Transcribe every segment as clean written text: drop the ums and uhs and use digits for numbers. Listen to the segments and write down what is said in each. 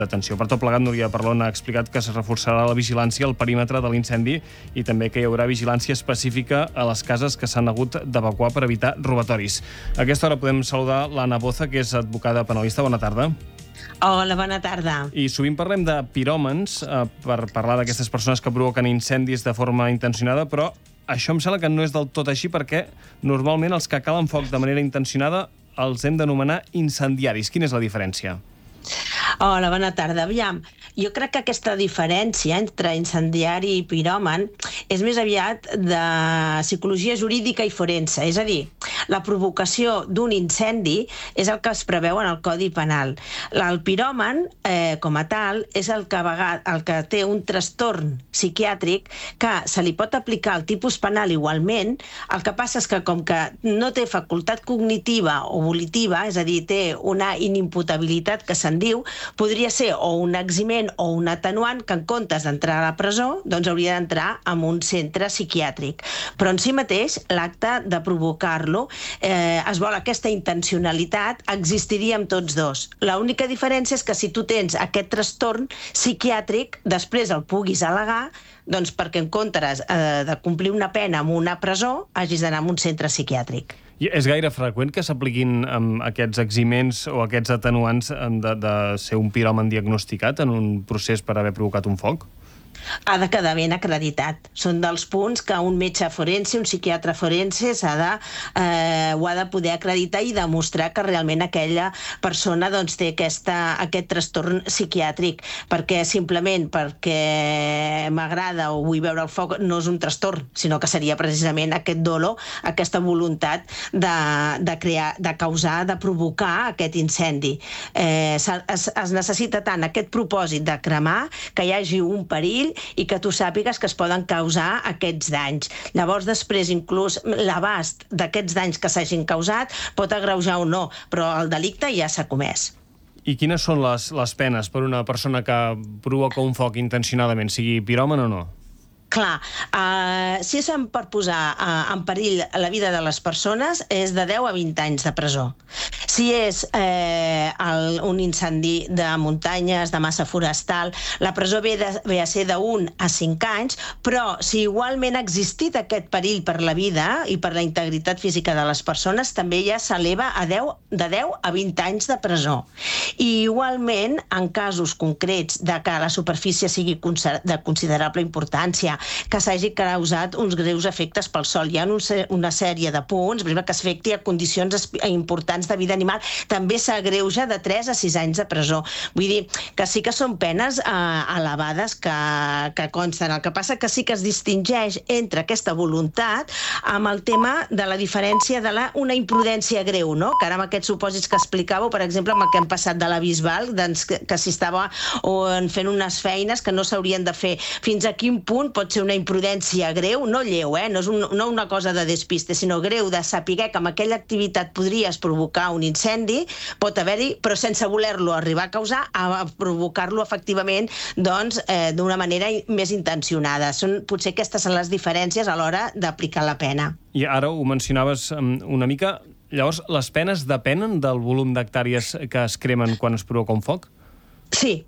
Atenció. Per tot plegat, Núria Parlon ha explicat que es reforçarà la vigilància al perímetre de l'incendi i també que hi haurà vigilància específica a les cases que s'han hagut d'evacuar per evitar robatoris. A aquesta hora podem saludar l'Anna Boza, que és advocada penalista. Bona tarda. Hola, bona tarda. I sovint parlem de piròmans per parlar d'aquestes persones que provoquen incendis de forma intencionada, però això em sembla que no és del tot així, perquè normalment els que calen foc de manera intencionada els hem d'anomenar incendiaris. Quina és la diferència? Hola, bona tarda. Aviam, jo crec que aquesta diferència entre incendiari i piròman és més aviat de psicologia jurídica i forense. És a dir, la provocació d'un incendi és el que es preveu en el Codi Penal. El piròman, com a tal, és el que té un trastorn psiquiàtric que se li pot aplicar el tipus penal igualment. El que passa és que, com que no té facultat cognitiva o volitiva, és a dir, té una inimputabilitat que se'n diu, podria ser o un eximent o un atenuant que en comptes d'entrar a la presó doncs hauria d'entrar en un centre psiquiàtric. Però en si mateix l'acte de provocar-lo, es vol aquesta intencionalitat, existiria amb tots dos. L'única diferència és que si tu tens aquest trastorn psiquiàtric, després el puguis al·legar doncs perquè en comptes de complir una pena en una presó hagis d'anar a un centre psiquiàtric. I és gaire freqüent que s'apliquin aquests eximents o aquests atenuants de ser un piròman diagnosticat en un procés per haver provocat un foc? Ha de quedar ben acreditat. Són dels punts que un metge forense, un psiquiatre forense ho ha de poder acreditar i demostrar que realment aquella persona doncs, té aquest trastorn psiquiàtric, perquè simplement perquè m'agrada o vull veure el foc no és un trastorn, sinó que seria precisament aquest dolor, aquesta voluntat de causar, de provocar aquest incendi. Es necessita tant aquest propòsit de cremar, que hi hagi un perill i que tu sàpigues que es poden causar aquests danys. Llavors, després, inclús l'abast d'aquests danys que s'hagin causat pot agreujar o no, però el delicte ja s'ha comès. I quines són les penes per una persona que provoca un foc intencionadament, sigui piròman o no? Clar, si és per posar en perill la vida de les persones, és de 10 a 20 anys de presó. Si és un incendi de muntanyes, de massa forestal, la presó ve a ser de 1 a 5 anys, però si igualment ha existit aquest perill per la vida i per la integritat física de les persones, també ja s'eleva de 10 a 20 anys de presó. I igualment, en casos concrets de que la superfície sigui de considerable importància, que s'hagi causat uns greus efectes pel sol. Hi ha una sèrie de punts, per exemple, que afecti a condicions importants de vida animal, també s'agreuja de 3 a 6 anys de presó. Vull dir que sí que són penes elevades que consten. El que passa que sí que es distingeix entre aquesta voluntat amb el tema de la diferència d'una imprudència greu, no? Que ara amb aquests supòsits que explicàveu, per exemple, amb el que hem passat de la Bisbal, que s'hi estava fent unes feines que no s'haurien de fer. Fins a quin punt pot ser una imprudència greu, no lleu, no és una cosa de despiste, sinó greu, de saber que amb aquella activitat podries provocar un incendi, pot haver-hi, però sense voler-lo arribar a causar, a provocar-lo efectivament d'una manera més intencionada. Potser aquestes són les diferències a l'hora d'aplicar la pena. I ara ho mencionaves una mica. Llavors, les penes depenen del volum d'hectàrees que es cremen quan es provoca un foc? Sí,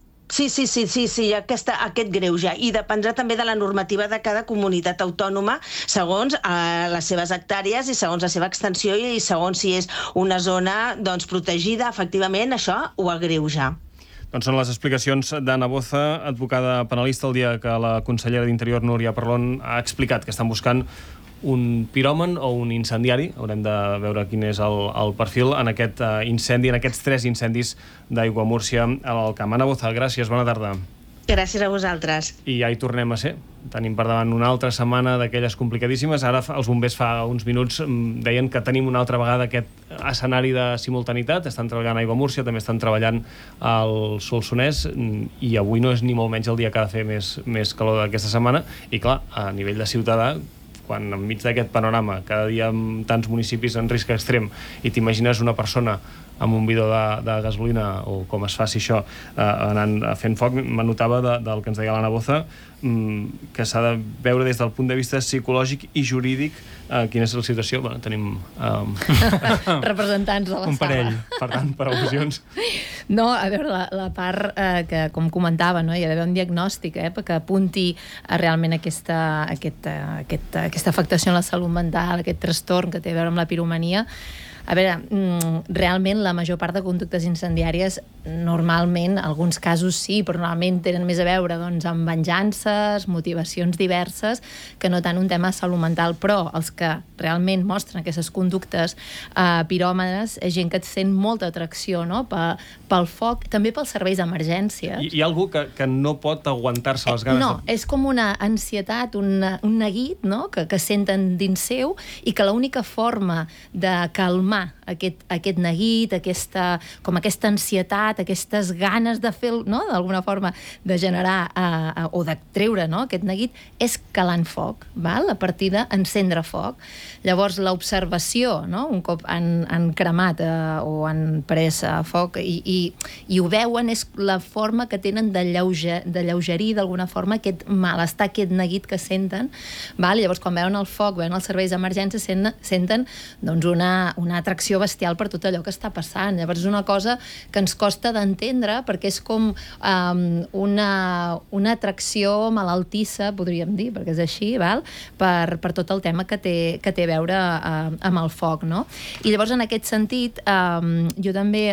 aquest greuge. I dependrà també de la normativa de cada comunitat autònoma, segons les seves hectàrees i segons la seva extensió i segons si és una zona protegida, efectivament, això ho agreuja. Doncs són les explicacions d'Anna Boza, advocada penalista, el dia que la consellera d'Interior, Núria Parlon, ha explicat que estan buscant un piròman o un incendiari. Haurem de veure quin és el perfil en aquest incendi, en aquests 3 incendis d'Aiguamúrcia a l'Alt Camp. Anna Boza, gràcies, bona tarda. Gràcies a vosaltres. I ja hi tornem a ser. Tenim per davant una altra setmana d'aquelles complicadíssimes. Ara els bombers fa uns minuts deien que tenim una altra vegada aquest escenari de simultanitat. Estan treballant a Aiguamúrcia, també estan treballant al Solsonès, i avui no és ni molt menys el dia que ha de fer més calor d'aquesta setmana. I clar, a nivell de ciutadà, quan enmig d'aquest panorama, cada dia amb tants municipis en risc extrem, i t'imagines una persona amb un bidó de gasolina, o com es faci això, anant fent foc, m'anotava del que ens deia l'Anna Boza, que s'ha de veure des del punt de vista psicològic i jurídic quina és la situació. Tenim representants de la sala. Un parell, per tant, per al·lusions. No, a veure, la part que, com comentava, no, hi ha d'haver un diagnòstic que apunti a realment aquesta afectació en la salut mental, aquest trastorn que té a veure amb la piromania. A veure, realment la major part de conductes incendiàries normalment, alguns casos sí, però normalment tenen més a veure doncs, amb venjances, motivacions diverses, que no tant un tema de salut mental, però els que realment mostren aquestes conductes piròmanes és gent que et sent molta atracció, no? Pel foc, també pels serveis d'emergència. Hi ha algú que no pot aguantar-se les ganes? No, és com una ansietat, un neguit, no? que senten dins seu i que l'única forma de calmar aquest neguit, aquesta ansietat, aquestes ganes de fer, no? d'alguna forma, de generar o de treure, no? aquest neguit, és calant foc, val? A partir d'encendre foc. Llavors, l'observació, no? Un cop han cremat o han pres foc i ho veuen, és la forma que tenen d'alleugerir d'alguna forma aquest malestar, aquest neguit que senten, val? Llavors, quan veuen el foc, veuen els serveis d'emergència, senten doncs, una atracció bestial per tot allò que està passant. Llavors és una cosa que ens costa d'entendre perquè és com una atracció malaltissa, podríem dir, perquè és així, val? Per tot el tema que té a veure amb el foc, no? I llavors en aquest sentit jo també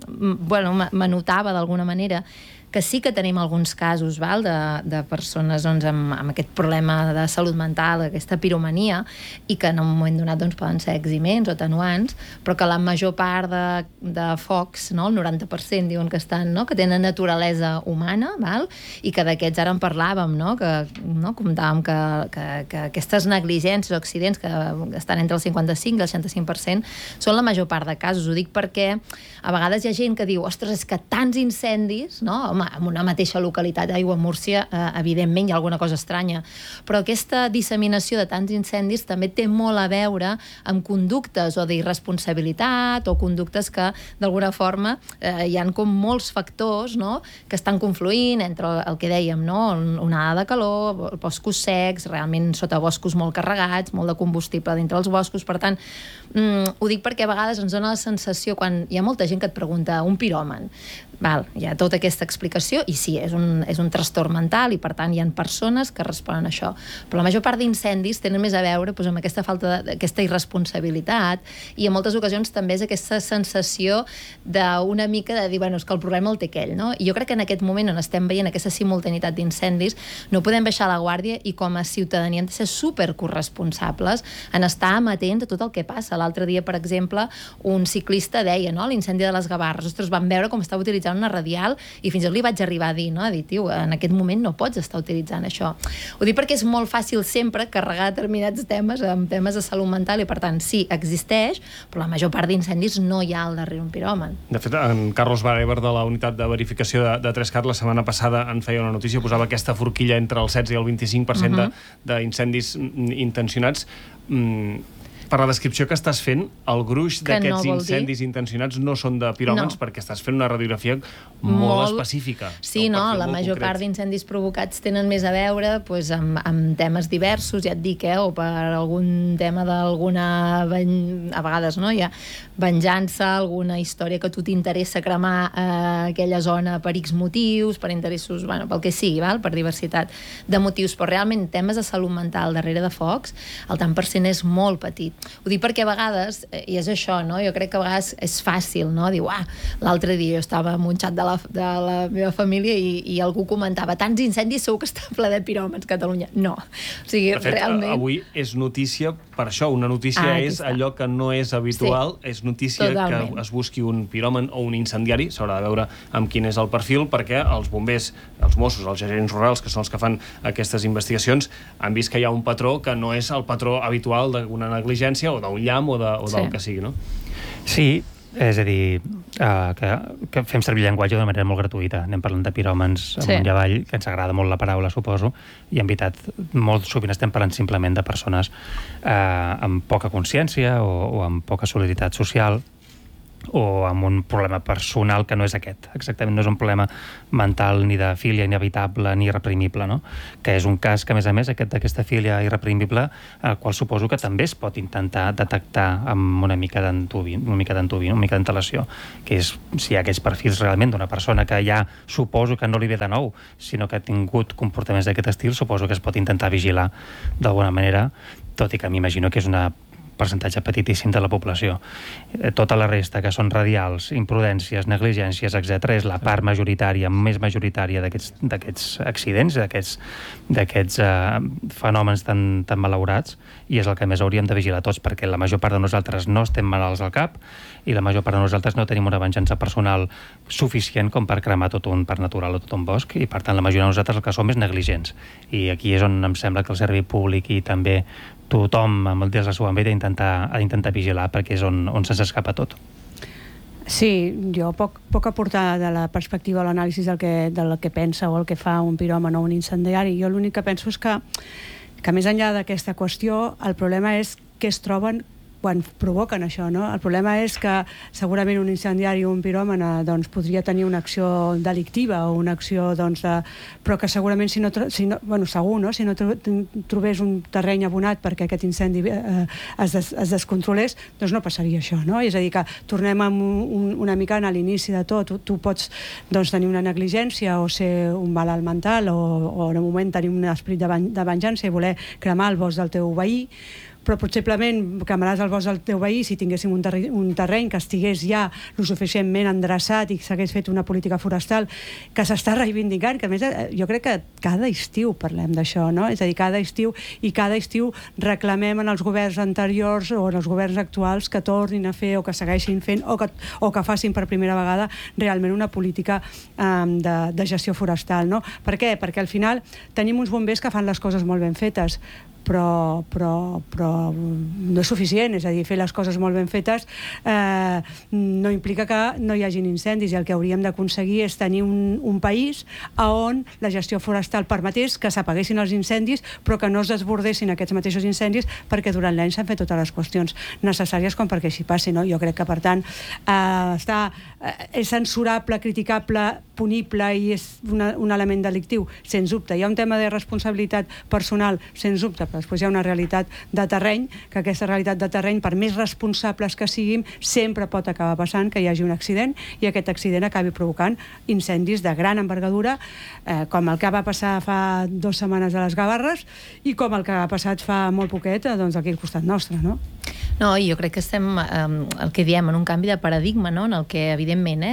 m'anotava d'alguna manera que sí que tenim alguns casos de persones doncs, amb aquest problema de salut mental, aquesta piromania, i que en un moment donat doncs, poden ser eximents o atenuants, però que la major part de focs, no? El 90% diuen que estan, no? Que tenen naturalesa humana, val? I que d'aquests ara en parlàvem, no? Que comentàvem que aquestes negligències o accidents que estan entre el 55 i el 65% són la major part de casos. Ho dic perquè a vegades hi ha gent que diu, ostres, és que tants incendis, no? Home, en una mateixa localitat d'Aigua Múrcia, evidentment hi ha alguna cosa estranya, però aquesta disseminació de tants incendis també té molt a veure amb conductes o d'irresponsabilitat o conductes que d'alguna forma hi han com molts factors, no? Que estan confluint entre el que dèiem, no? Onada de calor, boscos secs, realment sota boscos molt carregats, molt de combustible dintre els boscos. Per tant, ho dic perquè a vegades ens dona la sensació, quan hi ha molta gent que et pregunta, un piròman, val, hi ha tota aquesta explicació i sí, és un trastorn mental i per tant hi ha persones que responen a això, però la major part d'incendis tenen més a veure doncs, amb aquesta falta d'aquesta irresponsabilitat i en moltes ocasions també és aquesta sensació d'una mica de dir, bueno, és que el problema el té aquell, no? I jo crec que en aquest moment on estem veient aquesta simultaneïtat d'incendis no podem baixar la guàrdia i com a ciutadania hem de ser supercorresponsables en estar amatents a tot el que passa. L'altre dia, per exemple, un ciclista deia, no? L'incendi de les Gavarres, ostres, vam veure com estava utilitzant una radial i fins i tot li vaig arribar a dir, no? A dir, tio, en aquest moment no pots estar utilitzant això. Ho dic perquè és molt fàcil sempre carregar determinats temes amb temes de salut mental i per tant sí, existeix, però la major part d'incendis no hi ha al darrere un piròman. De fet, en Carlos Barever de la unitat de verificació de Trescat la setmana passada en feia una notícia, posava aquesta forquilla entre el 16 i el 25% d'incendis intencionats. Per la descripció que estàs fent, el gruix d'aquests incendis intencionats no són de piròmans perquè estàs fent una radiografia molt específica. Sí, no, la major part d'incendis provocats tenen més a veure amb temes diversos, ja et dic, o per algun tema d'alguna... A vegades, no? Hi ha venjança, alguna història que a tu t'interessa cremar aquella zona per X motius, per interessos, bueno, pel que sigui, per diversitat de motius, però realment temes de salut mental darrere de focs, el tant per cent és molt petit. Ho dic perquè a vegades, i és això, no? Jo crec que a vegades és fàcil, no? Diu, l'altre dia jo estava en un xat de la meva família i algú comentava, tants incendis segur que està ple de piròmans Catalunya. No. O sigui, de fet, realment... avui és notícia per això. Una notícia és allò que no és habitual, és notícia que es busqui un piròman o un incendiari, s'haurà de veure amb quin és el perfil, perquè els bombers, els Mossos, els agents rurals, que són els que fan aquestes investigacions, han vist que hi ha un patró que no és el patró habitual d'una negligència o d'un llamp o del que sigui, no? Sí, és a dir, que fem servir llenguatge d'una manera molt gratuïta. Anem parlant de piròmans amunt i avall, que ens agrada molt la paraula, suposo, i en veritat molt sovint estem parlant simplement de persones amb poca consciència o amb poca solidaritat social o amb un problema personal que no és aquest. Exactament, no és un problema mental ni de filia inevitable ni irreprimible, no? Que és un cas que, a més, aquesta filia irreprimible, el qual suposo que també es pot intentar detectar amb una mica d'antelació, que és si hi ha aquests perfils realment d'una persona que ja suposo que no li ve de nou, sinó que ha tingut comportaments d'aquest estil, suposo que es pot intentar vigilar d'alguna manera, tot i que m'imagino que és un percentatge petitíssim de la població. Tota la resta, que són radials, imprudències, negligències, etc., és la part majoritària, més majoritària d'aquests accidents, d'aquests fenòmens tan malaurats, i és el que més hauríem de vigilar tots, perquè la major part de nosaltres no estem malalts al cap i la major part de nosaltres no tenim una venjança personal suficient com per cremar tot un parc natural o tot un bosc, i per tant la majoria de nosaltres el que som és negligents. I aquí és on em sembla que el servei públic i també tothom amb el dins de la seva vida ha d'intentar vigilar, perquè és on se'ns escapa tot. Sí, jo poc aportar de la perspectiva o l'anàlisi del que pensa o el que fa un piròman o un incendiari. Jo l'únic que penso és que més enllà d'aquesta qüestió, el problema és què es troben quan provoquen això, no? El problema és que segurament un incendiari o un piròman podria tenir una acció delictiva o una acció, però que segurament si no trobés un terreny abonat perquè aquest incendi es descontrolés, doncs no passaria això, no? És a dir, que tornem una mica a l'inici de tot. Tu pots tenir una negligència o ser un malalt mental o en un moment tenir un esperit de venjança i voler cremar el bosc del teu veí, però possiblement cremaràs el bosc del teu veí si tinguéssim un terreny que estigués ja lo suficientment endreçat i s'hagués fet una política forestal que s'està reivindicant, que a més jo crec que cada estiu parlem d'això, no? És a dir, cada estiu reclamem en els governs anteriors o en els governs actuals que tornin a fer o que segueixin fent o que facin per primera vegada realment una política de gestió forestal, no? Per què? Perquè al final tenim uns bombers que fan les coses molt ben fetes, però no és suficient. És a dir, fer les coses molt ben fetes no implica que no hi hagin incendis, i el que hauríem d'aconseguir és tenir un país on la gestió forestal permetés que s'apaguessin els incendis però que no es desbordessin aquests mateixos incendis, perquè durant l'any s'han fet totes les qüestions necessàries com perquè així passi, no? Jo crec que, per tant, és censurable, criticable, punible i és un element delictiu, sens dubte. Hi ha un tema de responsabilitat personal, sens dubte, però després hi ha una realitat de terreny, que aquesta realitat de terreny, per més responsables que siguin, sempre pot acabar passant que hi hagi un accident i aquest accident acabi provocant incendis de gran envergadura, com el que va passar fa 2 setmanes a les Gavarres i com el que ha passat fa molt poquet aquí al costat nostre, no? No, i jo crec que estem, el que diem, en un canvi de paradigma, no? En el que, evidentment,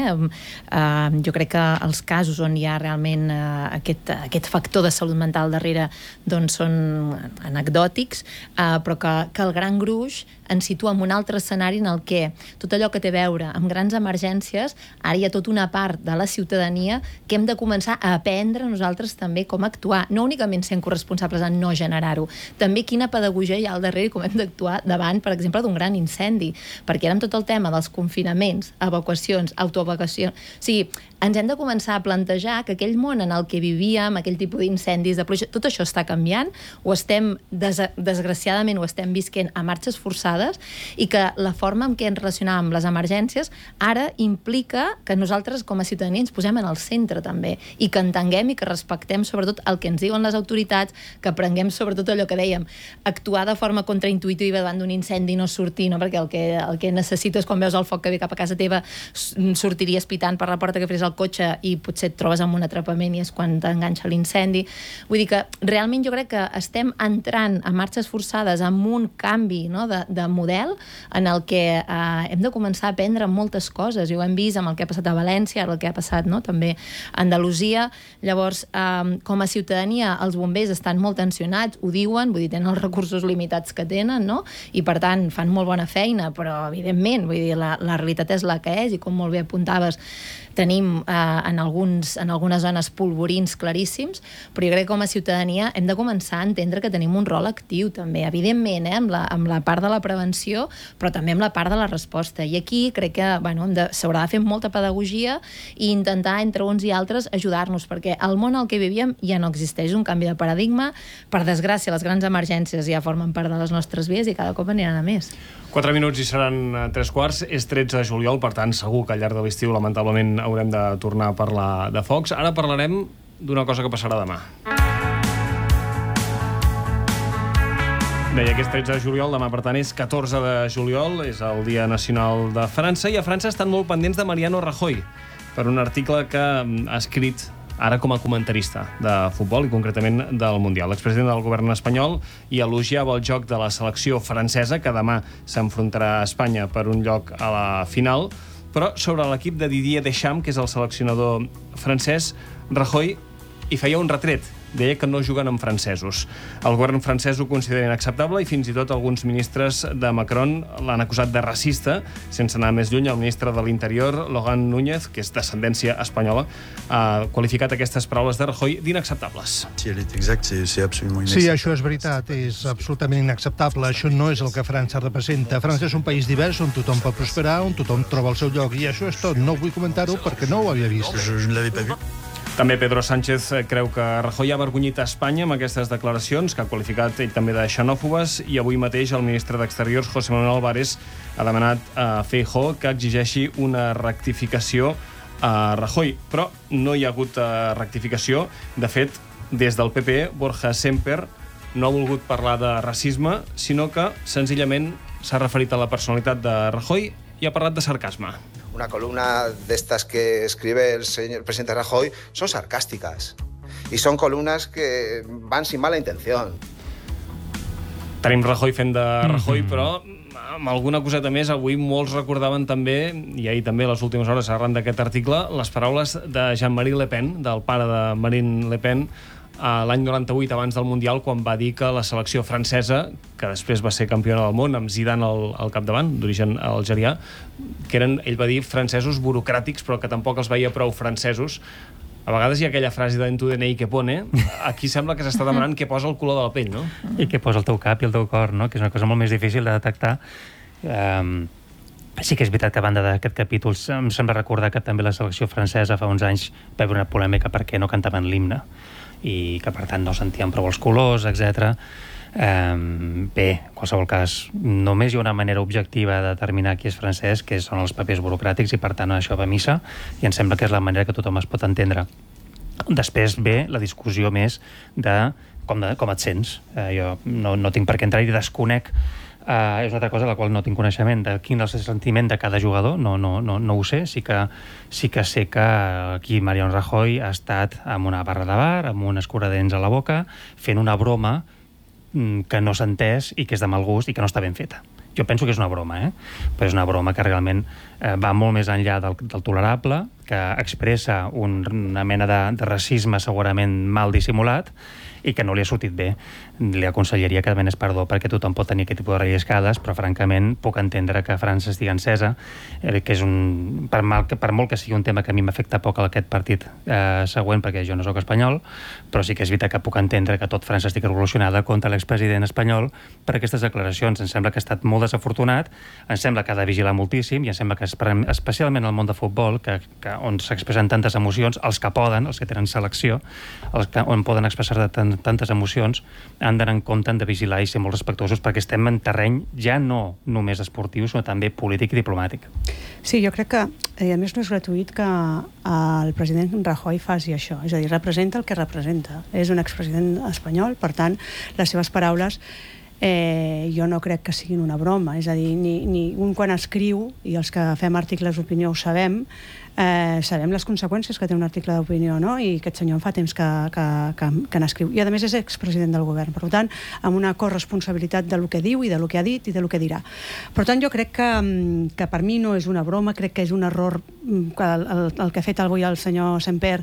jo crec que els casos on hi ha realment aquest factor de salut mental darrere són anecdòtics, però que el gran gruix ens situa en un altre escenari en el que tot allò que té a veure amb grans emergències, ara hi ha tota una part de la ciutadania que hem de començar a aprendre nosaltres també com actuar, no únicament sent corresponsables en no generar-ho, també quina pedagogia hi ha al darrere i com hem d'actuar davant, per exemple, d'un gran incendi, perquè ara amb tot el tema dels confinaments, evacuacions, autoevacuacions, o sigui, ens hem de començar a plantejar que aquell món en el que vivíem, aquell tipus d'incendis, tot això està canviant, o estem, desgraciadament, ho estem visquent a marxes forçades, i que la forma en què ens relacionàvem amb les emergències ara implica que nosaltres com a ciutadania ens posem en el centre també, i que entenguem i que respectem sobretot el que ens diuen les autoritats, que aprenguem sobretot allò que dèiem, actuar de forma contraintuitiva davant d'un incendi, no sortir, no? Perquè el que necessites quan veus el foc que ve cap a casa teva, sortiries pitant per la porta que fes el cotxe i potser et trobes amb un atrapament i és quan t'enganxa l'incendi. Vull dir que realment jo crec que estem entrant a marxes forçades amb un canvi, no? de model en el que hem de començar a aprendre moltes coses, i ho hem vist amb el que ha passat a València, el que ha passat, no? També a Andalusia. Llavors, com a ciutadania, els bombers estan molt tensionats, ho diuen, vull dir, tenen els recursos limitats que tenen, no? I per tant fan molt bona feina, però evidentment, vull dir, la realitat és la que és, i com molt bé apuntaves, tenim en algunes zones polvorins claríssims, però jo crec que com a ciutadania hem de començar a entendre que tenim un rol actiu també, evidentment, amb la part de la prevenció, però també amb la part de la resposta. I aquí crec que s'haurà de fer molta pedagogia i intentar entre uns i altres ajudar-nos, perquè el món al que vivíem ja no existeix, un canvi de paradigma. Per desgràcia, les grans emergències ja formen part de les nostres vies i cada cop aniran a més. 4 minuts i seran 3:15. És 13 de juliol, per tant, segur que al llarg de l'estiu, lamentablement, haurem de tornar a parlar de focs. Ara parlarem d'una cosa que passarà demà. Deia que és 13 de juliol, demà, per tant, és 14 de juliol, és el Dia Nacional de França, i a França estan molt pendents de Mariano Rajoy, per un article que ha escrit ara com a comentarista de futbol i concretament del Mundial. L'expresident del govern espanyol hi elogiava el joc de la selecció francesa, que demà s'enfrontarà a Espanya per un lloc a la final, però sobre l'equip de Didier Deschamps, que és el seleccionador francès, Rajoy hi feia un retret. Deia que no juguen amb francesos. El govern francès ho considera inacceptable i fins i tot alguns ministres de Macron l'han acusat de racista. Sense anar més lluny, el ministre de l'Interior, Laurent Núñez, que és d'ascendència espanyola, ha qualificat aquestes paraules de Rajoy d'inacceptables. Sí, això és veritat, és absolutament inacceptable. Això no és el que França representa. França és un país divers on tothom pot prosperar, on tothom troba el seu lloc, i això és tot. No vull comentar-ho perquè no ho havia vist. També Pedro Sánchez creu que Rajoy ha avergonyit a Espanya amb aquestes declaracions, que ha qualificat ell també de xenòfobes, i avui mateix el ministre d'Exteriors, José Manuel Álvarez, ha demanat a Feijóo que exigeixi una rectificació a Rajoy. Però no hi ha hagut rectificació. De fet, des del PP, Borja Semper no ha volgut parlar de racisme, sinó que senzillament s'ha referit a la personalitat de Rajoy i ha parlat de sarcasme. Una columna de estas que escribe el señor presidente Rajoy son sarcásticas y son columnas que van sin mala intención. Tenim Rajoy fent de Rajoy, però amb alguna coseta més. Avui molts recordaven també, i ahir també a les últimes hores arran d'aquest article, les paraules de Jean-Marie Le Pen, del pare de Marine Le Pen, l'any 98, abans del Mundial, quan va dir que la selecció francesa, que després va ser campiona del món, amb Zidane al capdavant, d'origen algerià, que eren, ell va dir, francesos burocràtics, però que tampoc els veia prou francesos. A vegades hi ha aquella frase d'en tu DNI que pone, aquí sembla que s'està demanant què posa el color de la pell, no? I què posa el teu cap i el teu cor, no? Que és una cosa molt més difícil de detectar. Sí que és veritat que a banda d'aquest capítol em sembla recordar que també la selecció francesa fa uns anys va haver una polèmica perquè no cantaven l'himne i que per tant no sentien prou els colors, etc. Bé, en qualsevol cas, només hi ha una manera objectiva de determinar qui és francès, que són els papers burocràtics, i per tant això va a missa, i em sembla que és la manera que tothom es pot entendre. Després ve la discussió més de com et sents. Jo no tinc per què entrar i desconec. És una altra cosa de la qual no tinc coneixement de quin és el sentiment de cada jugador, no ho sé. Sí que sé que aquí Mariano Rajoy ha estat amb una barra de bar, amb un escuradents a la boca, fent una broma que no s'ha entès i que és de mal gust i que no està ben feta. Jo penso que és una broma, però és una broma que realment va molt més enllà del tolerable, que expressa una mena de racisme segurament mal dissimulat i que no li ha sortit bé. Li aconsellaria que demanés perdó perquè tothom pot tenir aquest tipus de relliscades, però francament puc entendre que França estigui encesa, que és per molt que sigui un tema que a mi m'afecta poc a aquest partit següent, perquè jo no sóc espanyol, però sí que és veritat que puc entendre que tot França estigui revolucionada contra l'expresident espanyol per aquestes declaracions. Em sembla que ha estat molt desafortunat, em sembla que ha de vigilar moltíssim, i em sembla que especialment al món de futbol, on s'expressen tantes emocions, els que poden, els que tenen selecció, on poden expressar tantes emocions, han d'anar en compte, han de vigilar i ser molt respectuosos, perquè estem en terreny ja no només esportiu, sinó també polític i diplomàtic. Sí, jo crec que, a més, no és gratuït que el president Rajoy faci això. És a dir, representa el que representa. És un expresident espanyol, per tant, les seves paraules jo no crec que siguin una broma. És a dir, ni un quan escriu, i els que fem articles d'opinió ho sabem les conseqüències que té un article d'opinió, no? I aquest senyor fa temps que n'escriu. I a més és expresident del govern, per tant, amb una corresponsabilitat del que diu i del que ha dit i del que dirà. Per tant, jo crec que per mi no és una broma, crec que és un error que el que ha fet avui el senyor Semper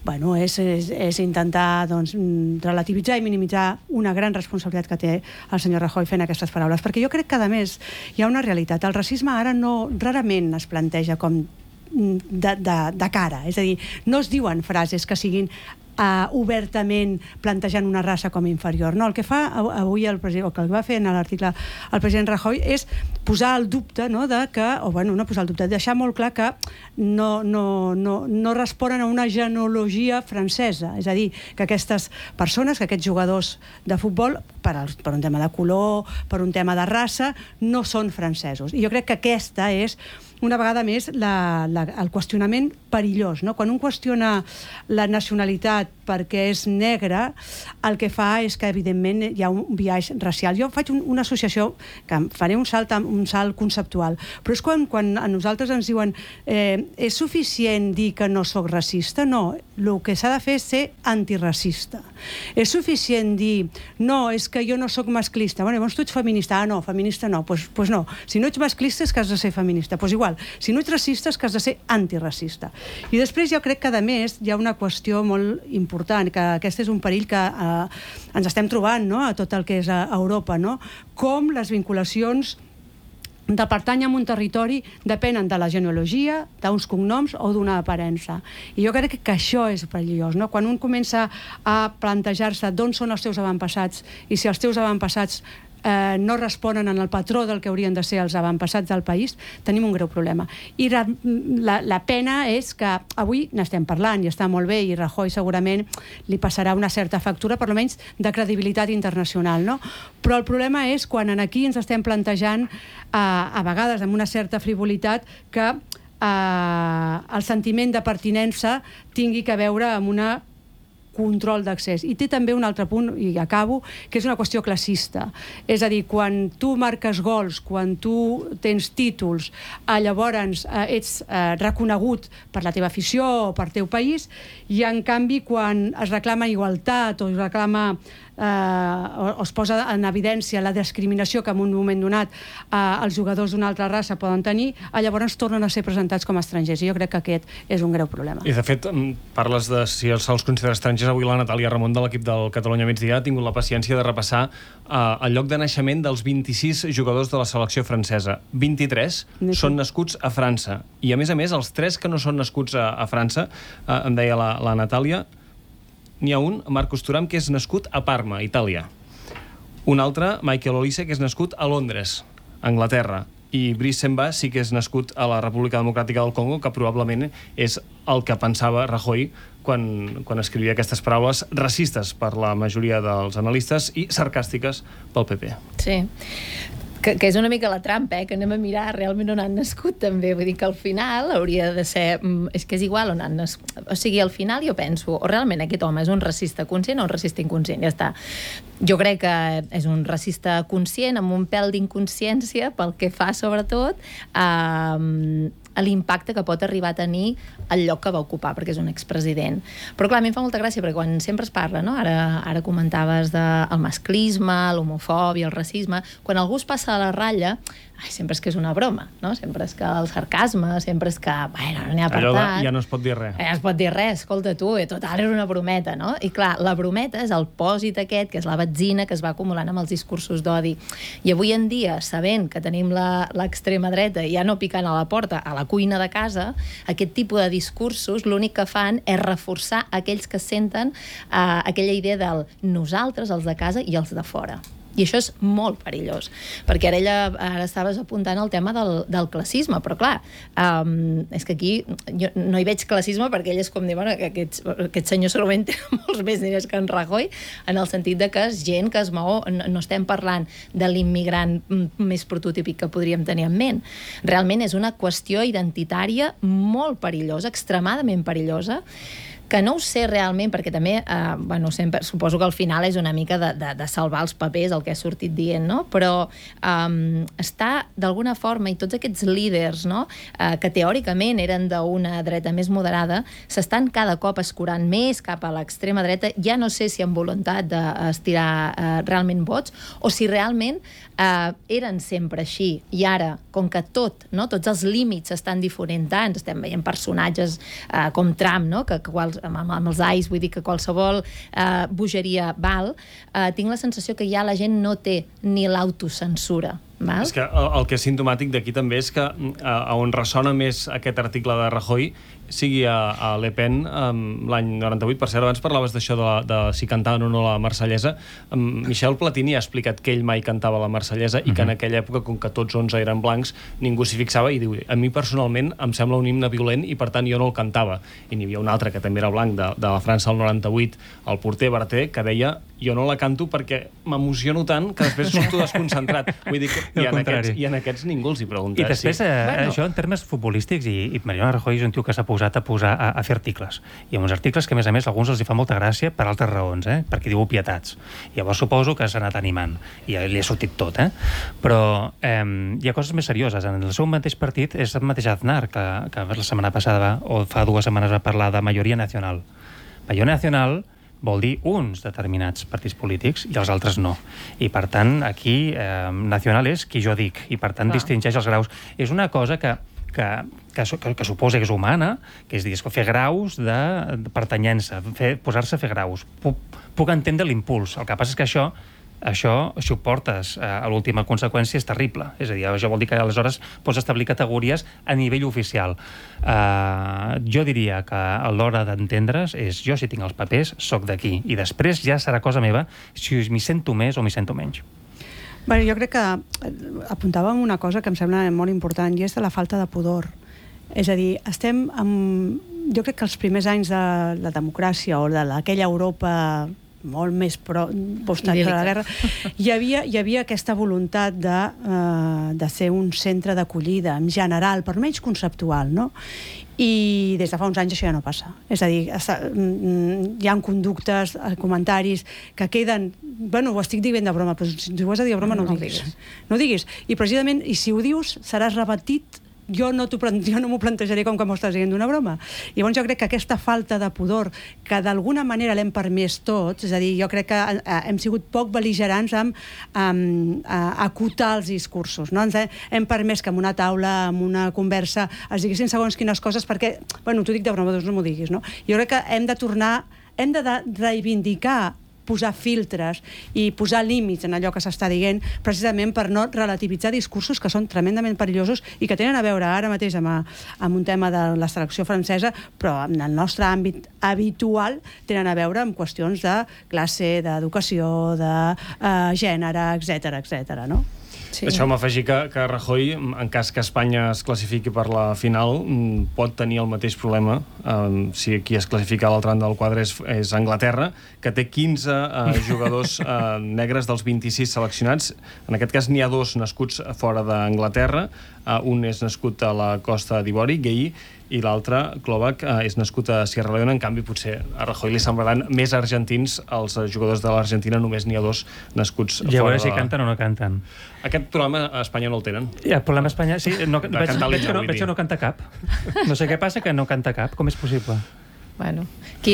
és intentar relativitzar i minimitzar una gran responsabilitat que té el senyor Rajoy fent aquestes paraules, perquè jo crec que a més hi ha una realitat. El racisme ara rarament es planteja com de cara. És a dir, no es diuen frases que siguin obertament plantejant una raça com inferior. No, el que fa avui el president, o que el va fer en l'article el president Rajoy, és posar el dubte, no, de que, o bueno, no posar el dubte, deixar molt clar que no responen a una genealogia francesa. És a dir, que aquestes persones, que aquests jugadors de futbol, per un tema de color, per un tema de raça, no són francesos. I jo crec que aquesta és una vegada més el qüestionament perillós, no? Quan un qüestiona la nacionalitat perquè és negre, el que fa és que evidentment hi ha un biaix racial. Jo faig una associació, que faré un salt conceptual, però és quan a nosaltres ens diuen és suficient dir que no soc racista? No, el que s'ha de fer és ser antiracista. És suficient dir no, és que jo no soc masclista. Bueno, llavors tu ets feminista. Ah, no, feminista no. Pues no. Si no ets masclista és que has de ser feminista. Pues igual, si no ets racista és que has de ser antiracista. I després jo crec que, a més, hi ha una qüestió molt important, que aquest és un perill que ens estem trobant, no?, a tot el que és a Europa, no? Com les vinculacions de pertànyer a un territori depenen de la genealogia, d'uns cognoms o d'una aparença. I jo crec que això és perillós, no? Quan un comença a plantejar-se d'on són els teus avantpassats i si els teus avantpassats no responen en el patró del que haurien de ser els avantpassats del país, tenim un greu problema. I la pena és que avui n'estem parlant i està molt bé, i Rajoy segurament li passarà una certa factura, per almenys de credibilitat internacional, no? Però el problema és quan aquí ens estem plantejant a vegades amb una certa frivolitat que el sentiment de pertinença tingui que veure amb una control d'accés. I té també un altre punt, i acabo, que és una qüestió classista. És a dir, quan tu marques gols, quan tu tens títols, llavors ets reconegut per la teva afició o per teu país, i en canvi quan es reclama igualtat o es reclama o es posa en evidència la discriminació que en un moment donat els jugadors d'una altra raça poden tenir, llavors tornen a ser presentats com a estrangers, i jo crec que aquest és un greu problema. I de fet, parles de si se'ls considera estrangers. Avui la Natàlia Ramon de l'equip del Catalunya Migdia ha tingut la paciència de repassar el lloc de naixement dels 26 jugadors de la selecció francesa. 23 són nascuts a França, i a més, els 3 que no són nascuts a França, em deia la Natàlia, n'hi ha un, Marcus Thuram, que és nascut a Parma, Itàlia. Un altre, Michael Olise, que és nascut a Londres, Anglaterra. I Brice Samba sí que és nascut a la República Democràtica del Congo, que probablement és el que pensava Rajoy quan escrivia aquestes paraules racistes per la majoria dels analistes i sarcàstiques pel PP. Sí. Que és una mica la trampa, que anem a mirar realment on han nascut també, vull dir que al final hauria de ser, és que és igual on han nascut, o sigui, al final jo penso, o realment aquest home és un racista conscient o un racista inconscient, ja està. Jo crec que és un racista conscient amb un pèl d'inconsciència pel que fa sobretot a l'impacte que pot arribar a tenir el lloc que va ocupar, perquè és un expresident. Però clar, a mi em fa molta gràcia, perquè quan sempre es parla, no? Ara comentaves del masclisme, l'homofòbia, el racisme, quan algú es passa a la ratlla, sempre és que és una broma, no? Sempre és que el sarcasme, sempre és que, bueno, no n'hi ha per tant. Ja no es pot dir res. Ja no es pot dir res, escolta tu, total, era una brometa, no? I clar, la brometa és el pòsit aquest, que és la benzina que es va acumulant amb els discursos d'odi. I avui en dia, sabent que tenim l'extrema dreta ja no picant a la porta, a la cuina de casa, aquest tipus de discursos l'únic que fan és reforçar aquells que senten aquella idea del nosaltres, els de casa i els de fora. I això és molt perillós, perquè ara estaves apuntant el tema del classisme, però clar, és que aquí jo no hi veig classisme perquè ell és com dir, bueno, que aquest senyor segurament té molts més diners que en Rajoy, en el sentit de que és gent que es mou, no estem parlant de l'immigrant més prototípic que podríem tenir en ment. Realment és una qüestió identitària molt perillosa, extremadament perillosa, que no ho sé realment, perquè també, sempre, suposo que al final és una mica de salvar els papers, el que ha sortit dient, no? Però està, d'alguna forma, i tots aquests líders, no?, que teòricament eren d'una dreta més moderada, s'estan cada cop escurant més cap a l'extrema dreta, ja no sé si amb voluntat d'estirar realment vots, o si realment eren sempre així, i ara, com que tots els límits s'estan difumintant, estem veient personatges com Trump, no?, que amb els ais, vull dir que qualsevol bogeria val, tinc la sensació que ja la gent no té ni l'autocensura Val? És que el que és simptomàtic d'aquí també és que on ressona més aquest article de Rajoy sigui a Le Pen l'any 98. Per cert, abans parlaves d'això de si cantaven o no la Marsellesa. Michel Platini ha explicat que ell mai cantava la Marsellesa i que en aquella època, com que tots 11 eren blancs, ningú s'hi fixava i diu, a mi personalment em sembla un himne violent i per tant jo no el cantava. I n'hi havia un altre que també era blanc de la França del 98, el porter Berté, que deia jo no la canto perquè m'emociono tant que després surto desconcentrat. Vull dir que i en aquests ningú els hi pregunta. I després, això en termes futbolístics, i Mariano Rajoy és un tio que s'ha posat a fer articles. I uns articles que, a més, alguns els hi fa molta gràcia per altres raons, perquè diu obvietats. Llavors suposo que s'ha anat animant. I li ha sortit tot, Però hi ha coses més serioses. En el seu mateix partit és el mateix Aznar, que la setmana passada, o fa 2 setmanes, va parlar de majoria nacional. Majoria nacional vol dir uns determinats partits polítics i els altres no. I, per tant, aquí nacional és qui jo dic, i, per tant, distingeix els graus. És una cosa que suposa que és humana, que és dir, fer graus de pertanyença, posar-se a fer graus. Puc entendre l'impuls. El que passa és que això, si ho portes a l'última conseqüència, és terrible. És a dir, això vol dir que aleshores pots establir categories a nivell oficial. Jo diria que a l'hora d'entendre's és jo, si tinc els papers, soc d'aquí. I després ja serà cosa meva si m'hi sento més o m'hi sento menys. Bé, jo crec que apuntàvem una cosa que em sembla molt important, i és de la falta de pudor. És a dir, jo crec que els primers anys de la democràcia o d'aquella Europa molt més posterior a la guerra, hi havia aquesta voluntat de ser un centre d'acollida en general, per menys conceptual, no? I des de fa uns anys això ja no passa. És a dir, hi ha conductes, comentaris que queden... Bueno, ho estic dient de broma, però si ho has de dir de broma no ho diguis. No ho diguis. I precisament, i si ho dius, seràs rebatit. Jo no m'ho plantejaré com que m'ho estàs dient d'una broma. Llavors jo crec que aquesta falta de pudor, que d'alguna manera l'hem permès tots, és a dir, jo crec que hem sigut poc bel·ligerants amb acotar els discursos, no? Hem permès que en una taula, en una conversa, es diguessin segons quines coses, perquè, bueno, t'ho dic de broma, doncs no m'ho diguis, no? Jo crec que hem de reivindicar, posar filtres i posar límits en allò que s'està dient, precisament per no relativitzar discursos que són tremendament perillosos i que tenen a veure ara mateix amb un tema de la selecció francesa, però en el nostre àmbit habitual tenen a veure amb qüestions de classe, d'educació, de gènere, etc., no? Sí. Deixeu-me afegir que Rajoy, en cas que Espanya es classifiqui per la final, pot tenir el mateix problema si qui es classifica a l'altre banda del quadre és Anglaterra, que té 15 jugadors negres dels 26 seleccionats. En aquest cas n'hi ha 2 nascuts fora d'Anglaterra, un és nascut a la Costa d'Ivori, Guèye, i l'altre, Klovac, és nascut a Sierra Leone. En canvi, potser a Rajoy li semblaran més argentins els jugadors de l'Argentina, només n'hi ha 2 nascuts fora de... Ja veuré si canten o no canten. Aquest problema a Espanya no el tenen. El problema a Espanya, sí, veig que no canta cap. No sé què passa, que no canta cap. Com és possible? Bueno, aquí,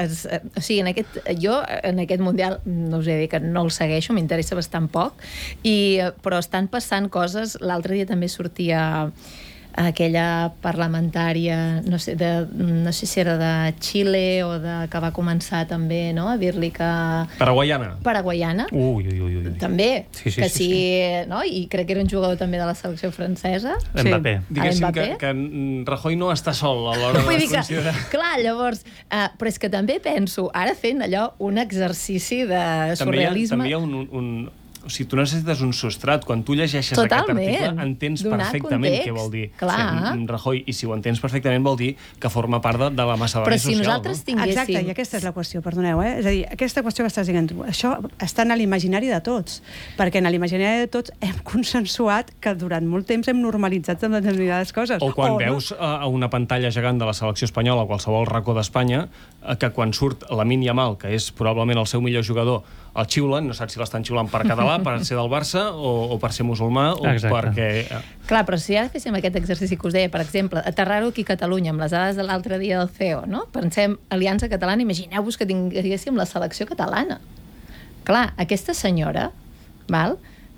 o sigui, jo en aquest Mundial, no us he dit que no el segueixo, m'interessa bastant poc, però estan passant coses. L'altre dia també sortia aquella parlamentària, no sé si era de Xile o que va començar també, no?, a dir-li que... Paraguaiana. Ui. També, sí, no? I crec que era un jugador també de la selecció francesa. Mbappé. Diguéssim que Rajoy no està sol a l'hora de considerar... Clar, llavors, però és que també penso, ara fent allò, un exercici de surrealisme... També hi ha o sigui, tu necessites un substrat. Quan tu llegeixes aquest article, entens perfectament què vol dir Rajoy, i si ho entens perfectament vol dir que forma part de la massa social. Però si nosaltres tinguéssim... Exacte, i aquesta és la qüestió, perdoneu, És a dir, aquesta qüestió que estàs dient tu, això està en l'imaginari de tots, perquè en l'imaginari de tots hem consensuat que durant molt temps hem normalitzat amb determinades coses. O quan veus a una pantalla gegant de la selecció espanyola a qualsevol racó d'Espanya, que quan surt Lamine Yamal, que és probablement el seu millor jugador, el xiulen, no saps si l'estan xiulant per català, per ser del Barça, o per ser musulmà, o perquè... Clar, però si ara féssim aquest exercici que us deia, per exemple, aterrar-ho aquí a Catalunya, amb les dades de l'altre dia del CEO, no? Pensem, Aliança Catalana, imagineu-vos que tinguéssim la selecció catalana. Clar, aquesta senyora,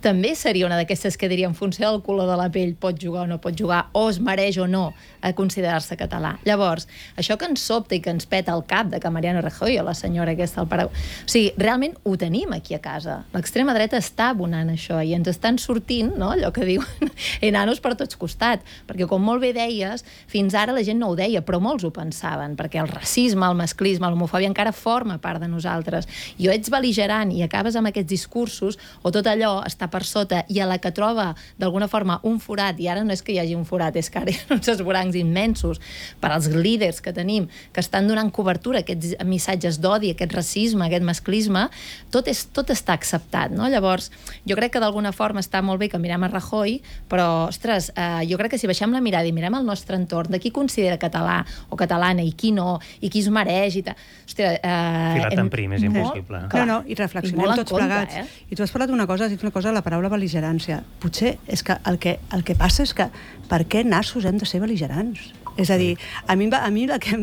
també seria una d'aquestes que diria en funció del color de la pell pot jugar o no pot jugar, o es mereix o no a considerar-se català. Llavors, això que ens sobta i que ens peta el cap de que Mariano Rajoy o la senyora aquesta al Paraguai... O sigui, realment ho tenim aquí a casa. L'extrema dreta està abonant això i ens estan sortint, no?, allò que diuen enanos per tots costats, perquè com molt bé deies, fins ara la gent no ho deia, però molts ho pensaven, perquè el racisme, el masclisme, l'homofòbia encara forma part de nosaltres. I o ets bel·ligerant i acabes amb aquests discursos, o tot allò està per sota i a la que troba d'alguna forma un forat, i ara no és que hi hagi un forat, és que ara hi ha uns esvorancs immensos per als líders que tenim, que estan donant cobertura a aquests missatges d'odi, aquest racisme, aquest masclisme, tot està acceptat, no? Llavors, jo crec que d'alguna forma està molt bé que mirem a Rajoy, però, ostres, jo crec que si baixem la mirada i mirem el nostre entorn, de qui considera català o catalana i qui no, i qui es mereix i tal... Filat en prim, és impossible. No, i reflexionem tots plegats. I tu has parlat d'una cosa, has dit una cosa, la paraula bel·ligerància. Potser és que el que passa és que per què nassos hem de ser bel·ligerants? És a dir, a mi el que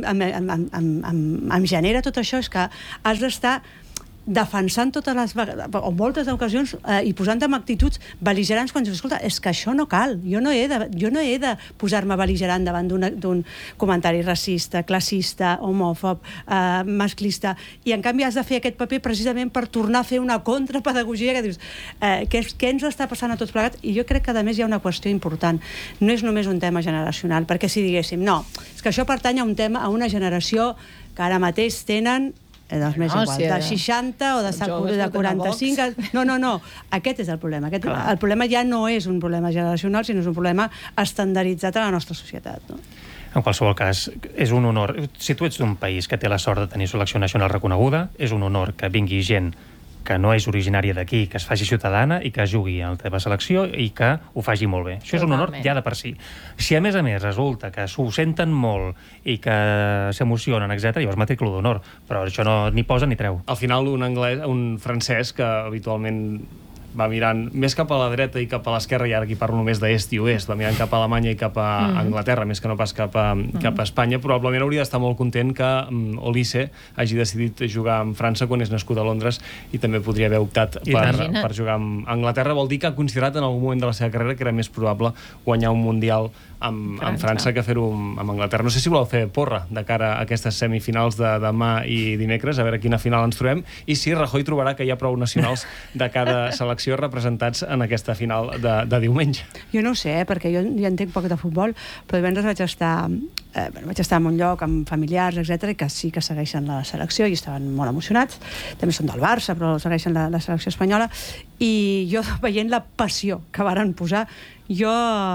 em genera tot això és que has d'estar defensant totes les vegades, o moltes ocasions, i posant amb actituds bel·ligerants quan dius, escolta, és que això no cal, jo no he de posar-me bel·ligerant davant d'un comentari racista, classista, homòfob, masclista, i en canvi has de fer aquest paper precisament per tornar a fer una contrapedagogia que dius, què ens està passant a tots plegats? I jo crec que a més hi ha una qüestió important, no és només un tema generacional, perquè si diguéssim, no, és que això pertany a un tema, a una generació que ara mateix tenen doncs més igual, de 60 o de 45... No, aquest és el problema. El problema ja no és un problema generacional, sinó és un problema estandarditzat a la nostra societat. En qualsevol cas, és un honor. Si tu ets d'un país que té la sort de tenir selecció nacional reconeguda, és un honor que vingui gent que no és originària d'aquí, que es faci ciutadana i que jugui a la teva selecció i que ho faci molt bé. Això és un honor ja de per si. Si a més resulta que s'ho senten molt i que s'emocionen, etc., llavors matrícula d'honor, però això no ni posa ni treu. Al final, un francès que habitualment va mirant més cap a la dreta i cap a l'esquerra, i ara aquí parlo només d'est i oest, va mirant cap a Alemanya i cap a Anglaterra, més que no pas cap a Espanya, probablement hauria d'estar molt content que Olise hagi decidit jugar amb França quan és nascut a Londres, i també podria haver optat per jugar amb Anglaterra. Vol dir que ha considerat en algun moment de la seva carrera que era més probable guanyar un Mundial amb França que fer-ho amb Anglaterra. No sé si voleu fer porra de cara a aquestes semifinals de demà i dimecres, a veure quina final ens trobem, i si Rajoy trobarà que hi ha prou nacionals de cada selecció representats en aquesta final de diumenge. Jo no ho sé, perquè jo ja entenc poc de futbol, però divendres vaig estar en un lloc amb familiars, etc., que sí que segueixen la selecció i estaven molt emocionats. També són del Barça, però segueixen la selecció espanyola, i jo, veient la passió que varen posar, jo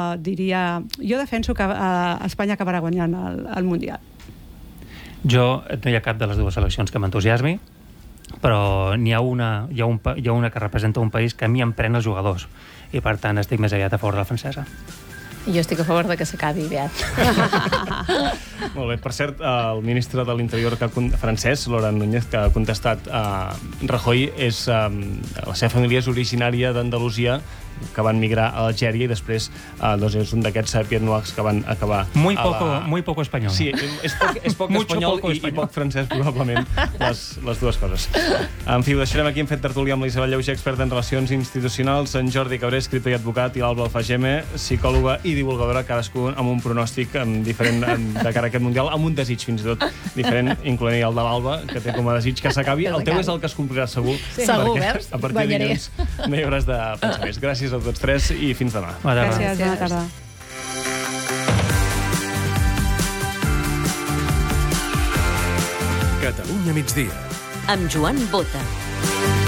defenso que Espanya acabarà guanyant el Mundial. No hi ha cap de les dues seleccions que m'entusiasmi, però hi ha una que representa un país que a mi em pren els jugadors, i per tant estic més aviat a favor de la francesa. Jo estic a favor de que s'acabi aviat. Molt bé. Per cert, el ministre de l'Interior francès, Laurent Núñez, que ha contestat Rajoy, la seva família és originària d'Andalusia, que van migrar a Algèria, i després és un d'aquests pieds noirs que van acabar... Muy poco espanyol. Sí, és poc espanyol i poc francès, probablement, les dues coses. En fi, ho deixarem aquí. Hem fet tertúlia amb la Isabel Llauger, experta en relacions institucionals, en Jordi Cabré, escriptor i advocat, i l'Alba Alfageme, psicòloga i divulgadora, cadascú amb un pronòstic diferent de cara a aquest Mundial, amb un desig fins i tot diferent, incloent-hi el de l'Alba, que té com a desig que s'acabi. El teu és el que es complirà segur. Segur, veus? A partir de dilluns no hi hauràs de pensar més. Gràcies a tots tres i fins demà. Gràcies, bona tarda. Catalunya migdia. Amb Joan Bota.